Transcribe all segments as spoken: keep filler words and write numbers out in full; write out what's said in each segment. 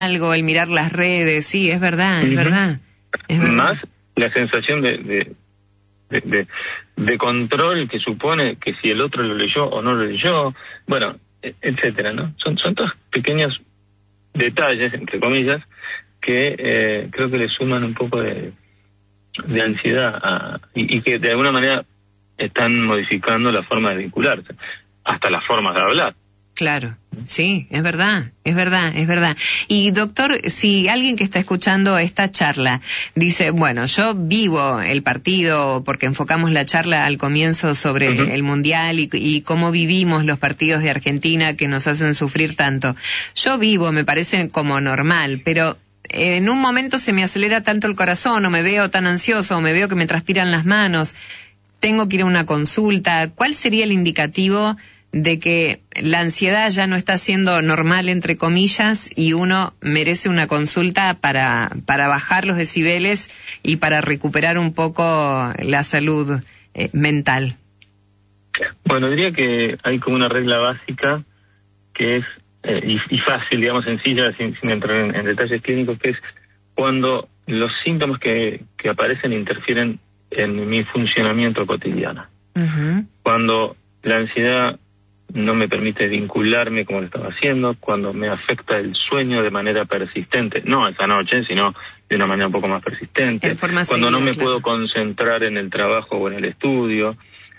algo, el mirar las redes, sí, es verdad, es uh-huh. verdad. Es verdad. Más la sensación de, de, de, de, de control que supone que si el otro lo leyó o no lo leyó, bueno, etcétera, ¿no? Son, son todos pequeños detalles, entre comillas, que eh, creo que le suman un poco de, de ansiedad a, y, y que de alguna manera están modificando la forma de vincularse, hasta las formas de hablar. Claro, sí, es verdad, es verdad, es verdad. Y doctor, si alguien que está escuchando esta charla dice, bueno, yo vivo el partido, porque enfocamos la charla al comienzo sobre uh-huh. el Mundial y, y cómo vivimos los partidos de Argentina que nos hacen sufrir tanto. Yo vivo, me parece como normal, pero en un momento se me acelera tanto el corazón, o me veo tan ansioso, o me veo que me transpiran las manos, tengo que ir a una consulta. ¿Cuál sería el indicativo de que la ansiedad ya no está siendo normal, entre comillas, y uno merece una consulta para, para bajar los decibeles y para recuperar un poco la salud eh, mental? Bueno, diría que hay como una regla básica que es, eh, y, y fácil, digamos, sencilla, sin, sin entrar en, en detalles clínicos, que es cuando los síntomas que, que aparecen interfieren en mi funcionamiento cotidiano. Uh-huh. Cuando la ansiedad no me permite vincularme como lo estaba haciendo, cuando me afecta el sueño de manera persistente, no esa noche, sino de una manera un poco más persistente, cuando seguida, no me claro. puedo concentrar en el trabajo o en el estudio,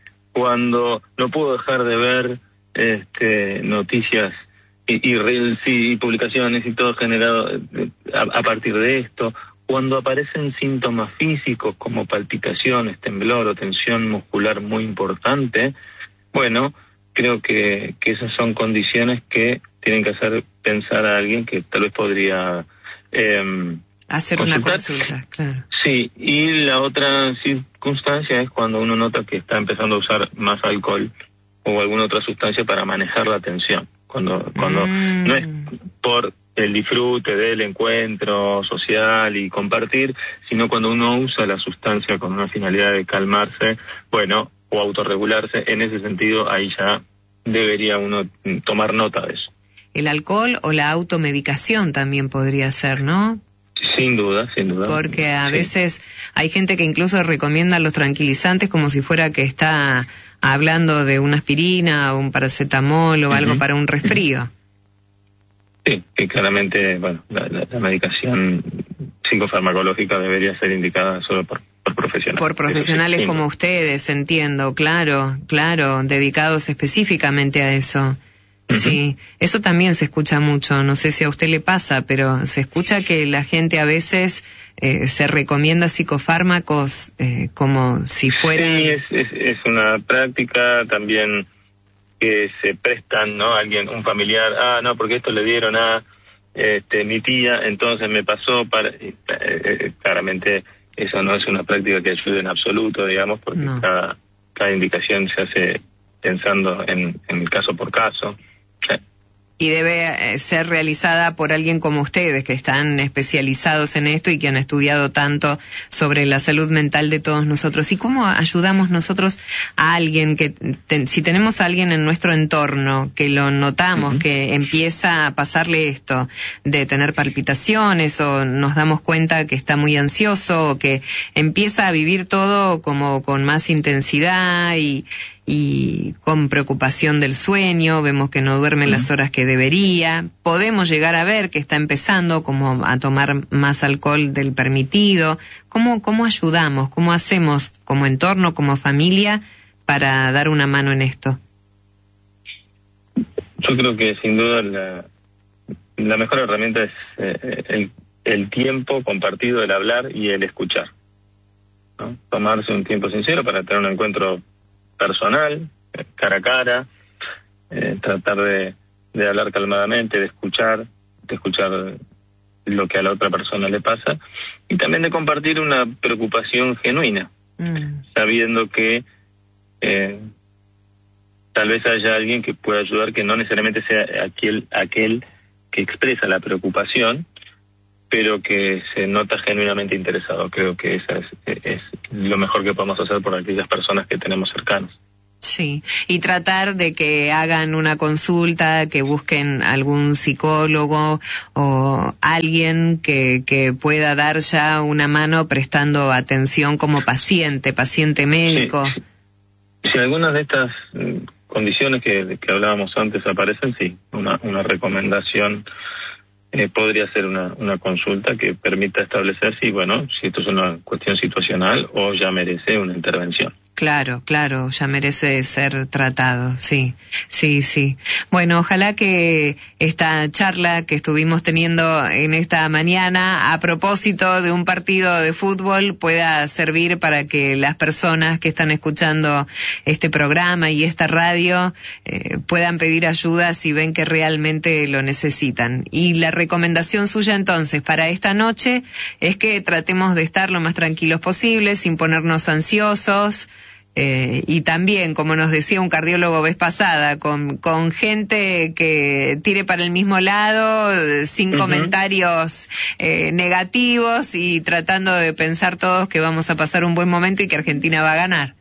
cuando no puedo dejar de ver este, noticias y, y reels y publicaciones y todo generado a, a partir de esto, cuando aparecen síntomas físicos como palpitaciones, temblor o tensión muscular muy importante, bueno, creo que, que esas son condiciones que tienen que hacer pensar a alguien que tal vez podría eh, hacer consultar. Una consulta, claro. Sí, y la otra circunstancia es cuando uno nota que está empezando a usar más alcohol o alguna otra sustancia para manejar la tensión. Cuando, cuando mm. no es por el disfrute del encuentro social y compartir, sino cuando uno usa la sustancia con una finalidad de calmarse, bueno, o autorregularse, en ese sentido ahí ya debería uno tomar nota de eso. El alcohol o la automedicación también podría ser, ¿no? Sin duda, sin duda. Porque a sí. veces hay gente que incluso recomienda los tranquilizantes como si fuera que está hablando de una aspirina o un paracetamol o uh-huh. algo para un resfrío. Sí, que claramente, bueno, la, la, la medicación psicofarmacológica debería ser indicada solo por Por profesionales. Por profesionales sí, como ustedes, entiendo, claro, claro, dedicados específicamente a eso. Uh-huh. Sí, eso también se escucha mucho, no sé si a usted le pasa, pero se escucha que la gente a veces eh, se recomienda psicofármacos eh, como si fueran... Sí, es, es, es una práctica también que se prestan, ¿no? Alguien, un familiar, ah, no, porque esto le dieron a este, mi tía, entonces me pasó para... Eh, eh, claramente... Eso no es una práctica que ayude en absoluto, digamos, porque no. cada, cada indicación se hace pensando en, en el caso por caso. Sí. Y debe ser realizada por alguien como ustedes, que están especializados en esto y que han estudiado tanto sobre la salud mental de todos nosotros. ¿Y cómo ayudamos nosotros a alguien que, ten, si tenemos a alguien en nuestro entorno que lo notamos, uh-huh. que empieza a pasarle esto, de tener palpitaciones o nos damos cuenta que está muy ansioso o que empieza a vivir todo como con más intensidad y... y con preocupación del sueño, vemos que no duerme uh-huh. las horas que debería, podemos llegar a ver que está empezando como a tomar más alcohol del permitido? ¿Cómo, cómo ayudamos, cómo hacemos como entorno, como familia, para dar una mano en esto? Yo creo que sin duda la, la mejor herramienta es eh, el, el tiempo compartido, el hablar y el escuchar, ¿no? Tomarse un tiempo sincero para tener un encuentro personal, cara a cara, eh, tratar de, de hablar calmadamente, de escuchar, de escuchar lo que a la otra persona le pasa, y también de compartir una preocupación genuina, mm. sabiendo que eh, tal vez haya alguien que pueda ayudar, que no necesariamente sea aquel, aquel que expresa la preocupación, pero que se nota genuinamente interesado. Creo que eso es, es lo mejor que podemos hacer por aquellas personas que tenemos cercanos. Sí, y tratar de que hagan una consulta, que busquen algún psicólogo o alguien que, que pueda dar ya una mano prestando atención como paciente, paciente médico. Sí, sí. Si algunas de estas condiciones que, que hablábamos antes aparecen, sí, una, una recomendación eh, podría ser una, una consulta que permita establecer si, bueno, si esto es una cuestión situacional o ya merece una intervención. Claro, claro, ya merece ser tratado, sí, sí, sí. Bueno, ojalá que esta charla que estuvimos teniendo en esta mañana a propósito de un partido de fútbol pueda servir para que las personas que están escuchando este programa y esta radio eh, puedan pedir ayuda si ven que realmente lo necesitan. Y la recomendación suya entonces para esta noche es que tratemos de estar lo más tranquilos posible, sin ponernos ansiosos. Eh, y también, como nos decía un cardiólogo vez pasada, con, con gente que tire para el mismo lado, sin uh-huh. comentarios eh, negativos y tratando de pensar todos que vamos a pasar un buen momento y que Argentina va a ganar.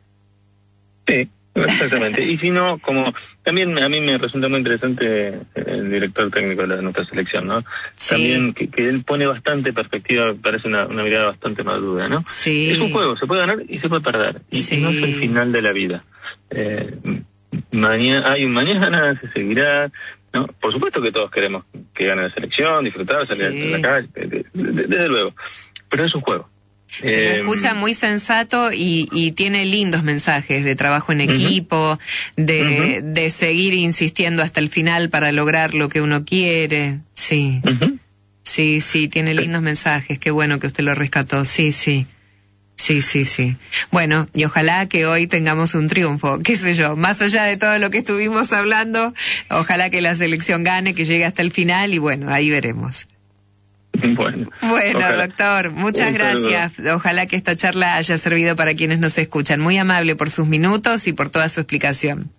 Sí, exactamente. Y si no, como también a mí me resulta muy interesante el director técnico de nuestra selección, ¿no? Sí. También que, que él pone bastante perspectiva, parece una, una mirada bastante madura, ¿no? Sí. Es un juego, se puede ganar y se puede perder. Y, sí. y no es el final de la vida. Eh, mañana, hay un mañana, se seguirá, ¿no? Por supuesto que todos queremos que gane la selección, disfrutar, salir sí. a la calle, de, de, de, desde luego. Pero es un juego. Se lo escucha muy sensato y, y tiene lindos mensajes de trabajo en equipo, uh-huh. de, uh-huh. de seguir insistiendo hasta el final para lograr lo que uno quiere. Sí, uh-huh. sí, sí, tiene lindos mensajes. Qué bueno que usted lo rescató. Sí, sí. Sí, sí, sí. Bueno, y ojalá que hoy tengamos un triunfo, qué sé yo, más allá de todo lo que estuvimos hablando, ojalá que la selección gane, que llegue hasta el final y bueno, ahí veremos. Bueno, bueno doctor, muchas Un gracias. Saludo. Ojalá que esta charla haya servido para quienes nos escuchan. Muy amable por sus minutos y por toda su explicación.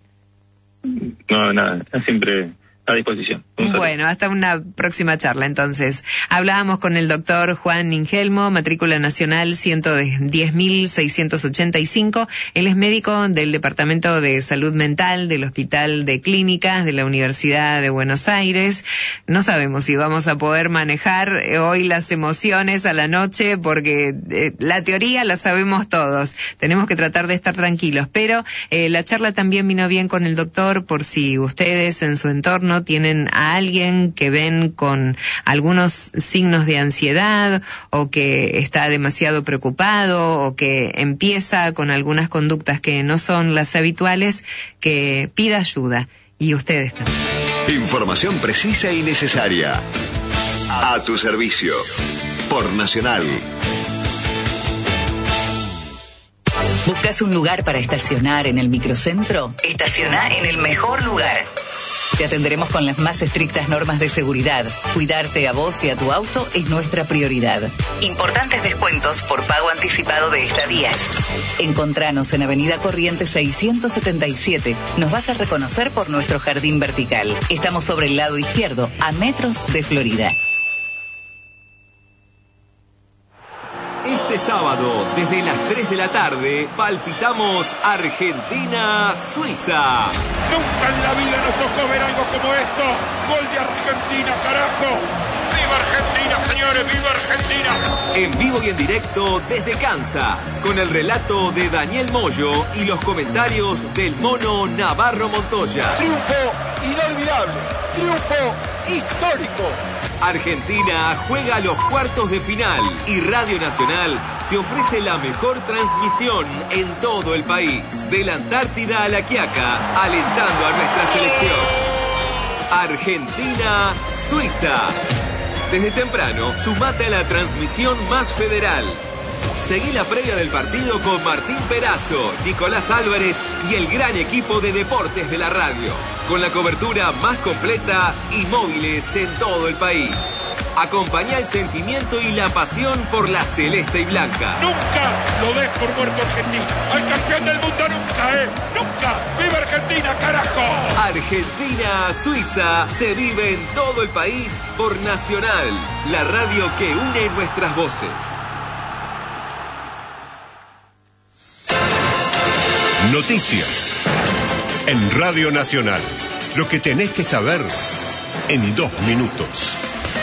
No, nada, siempre a disposición. Bueno, hasta una próxima charla entonces. Hablábamos con el doctor Juan Ningelmo, matrícula nacional ciento diez mil seiscientos ochenta y cinco. Él es médico del Departamento de Salud Mental del Hospital de Clínicas de la Universidad de Buenos Aires. No sabemos si vamos a poder manejar hoy las emociones a la noche porque eh, la teoría la sabemos todos. Tenemos que tratar de estar tranquilos, pero eh, la charla también vino bien con el doctor por si ustedes en su entorno tienen a alguien que ven con algunos signos de ansiedad o que está demasiado preocupado o que empieza con algunas conductas que no son las habituales, que pida ayuda. Y ustedes también. Información precisa y necesaria. A tu servicio. Por Nacional. ¿Buscas un lugar para estacionar en el microcentro? Estaciona en el mejor lugar. Te atenderemos con las más estrictas normas de seguridad. Cuidarte a vos y a tu auto es nuestra prioridad. Importantes descuentos por pago anticipado de estadías. Encontranos en Avenida Corrientes seiscientos setenta y siete. Nos vas a reconocer por nuestro jardín vertical. Estamos sobre el lado izquierdo, a metros de Florida. Este sábado, desde las tres de la tarde, palpitamos Argentina-Suiza. Nunca en la vida nos tocó ver algo como esto. Gol de Argentina, carajo. ¡Viva Argentina, señores! ¡Viva Argentina! En vivo y en directo desde Kansas, con el relato de Daniel Moyo y los comentarios del mono Navarro Montoya. Triunfo inolvidable, triunfo histórico. Argentina juega los cuartos de final y Radio Nacional te ofrece la mejor transmisión en todo el país. De la Antártida a La Quiaca, alentando a nuestra selección. Argentina-Suiza. Desde temprano, sumate a la transmisión más federal. Seguí la previa del partido con Martín Perazo, Nicolás Álvarez y el gran equipo de deportes de la radio, con la cobertura más completa y móviles en todo el país. Acompañá el sentimiento y la pasión por la celeste y blanca. Nunca lo des por muerto Argentina. Al campeón del mundo nunca, ¿eh? Nunca. ¡Viva Argentina, carajo! Argentina-Suiza se vive en todo el país por Nacional, la radio que une nuestras voces. Noticias en Radio Nacional. Lo que tenés que saber en dos minutos.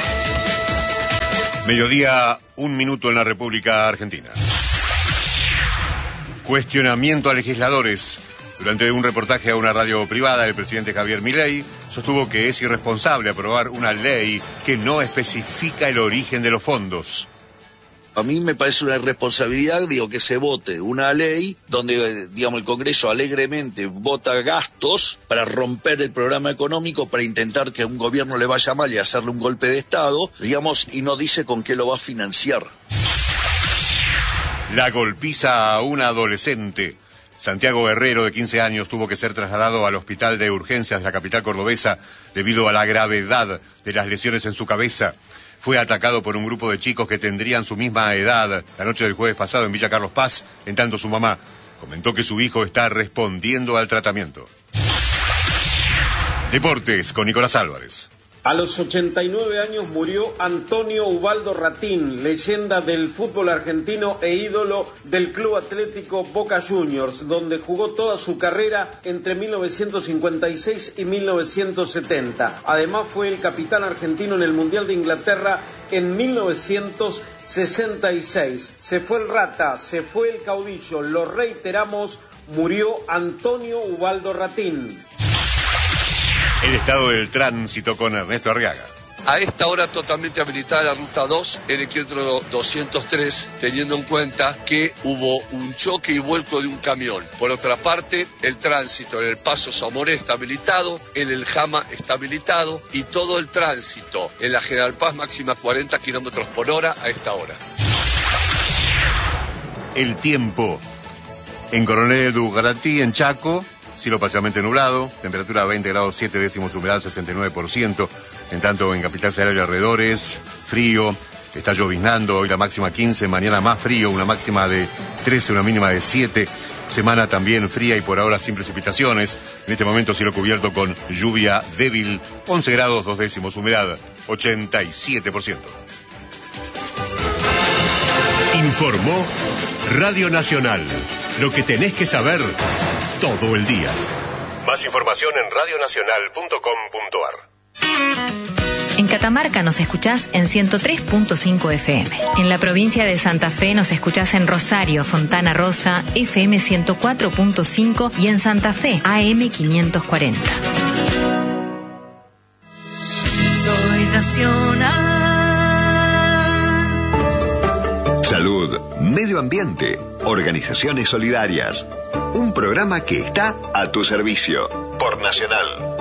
Mediodía, un minuto en la República Argentina. Cuestionamiento a legisladores. Durante un reportaje a una radio privada, el presidente Javier Milei sostuvo que es irresponsable aprobar una ley que no especifica el origen de los fondos. A mí me parece una irresponsabilidad, digo, que se vote una ley donde, digamos, el Congreso alegremente vota gastos para romper el programa económico, para intentar que un gobierno le vaya mal y hacerle un golpe de Estado, digamos, y no dice con qué lo va a financiar. La golpiza a una adolescente. Santiago Guerrero, de quince años, tuvo que ser trasladado al hospital de urgencias de la capital cordobesa debido a la gravedad de las lesiones en su cabeza. Fue atacado por un grupo de chicos que tendrían su misma edad la noche del jueves pasado en Villa Carlos Paz, en tanto su mamá comentó que su hijo está respondiendo al tratamiento. Deportes con Nicolás Álvarez. A los ochenta y nueve años murió Antonio Ubaldo Ratín, leyenda del fútbol argentino e ídolo del Club Atlético Boca Juniors, donde jugó toda su carrera entre mil novecientos cincuenta y seis y mil novecientos setenta. Además fue el capitán argentino en el Mundial de Inglaterra en mil novecientos sesenta y seis. Se fue el Rata, se fue el caudillo, lo reiteramos, murió Antonio Ubaldo Ratín. El estado del tránsito con Ernesto Arriaga. A esta hora totalmente habilitada la ruta dos en el kilómetro doscientos tres, teniendo en cuenta que hubo un choque y vuelco de un camión. Por otra parte, el tránsito en el Paso Zamoré está habilitado, en el Jama está habilitado y todo el tránsito en la General Paz máxima cuarenta kilómetros por hora a esta hora. El tiempo. En Coronel Dugarantí, en Chaco, cielo parcialmente nublado, temperatura veinte grados siete décimos, humedad sesenta y nueve por ciento. En tanto, en Capital Federal y alrededores, frío, está lloviznando, hoy la máxima quince, mañana más frío, una máxima de trece, una mínima de siete. Semana también fría y por ahora sin precipitaciones. En este momento cielo cubierto con lluvia débil, once grados dos décimos, humedad ochenta y siete por ciento. Informó Radio Nacional. Lo que tenés que saber todo el día. Más información en radio nacional punto com punto a r. En Catamarca nos escuchás en ciento tres punto cinco F M. En la provincia de Santa Fe nos escuchás en Rosario, Fontana Rosa, F M ciento cuatro punto cinco y en Santa Fe, A M quinientos cuarenta. Soy nacional. Salud, medio ambiente, organizaciones solidarias. Un programa que está a tu servicio. Por Nacional.